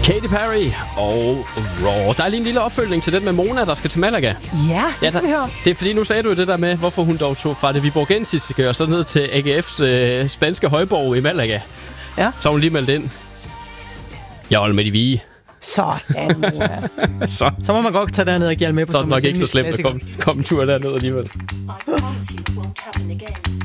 Katy Perry og Raw. Der er lige en lille opfølgning til den med Mona, der skal til Malaga. Ja, det skal vi høre. Det er fordi, nu sagde du det der med, hvorfor hun dog tog fra det viborgensiske og så ned til AGF's spanske højborg i Malaga. Ja. Så hun lige meldt ind. Jeg holder med de vige. Sådan, ja. Så må man godt tage derned og give med på. Så er det nok ikke så slemt at komme en tur derned alligevel. I promise you it won't happen again.